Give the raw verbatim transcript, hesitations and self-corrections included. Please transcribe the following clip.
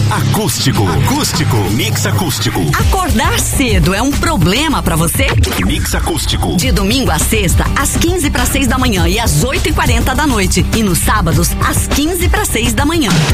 Acústico. Acústico. Mix acústico. Acordar cedo é um problema pra você? Mix acústico. De domingo a sexta, às quinze para seis da manhã e às oito e quarenta da noite. E nos sábados, às quinze para seis da manhã.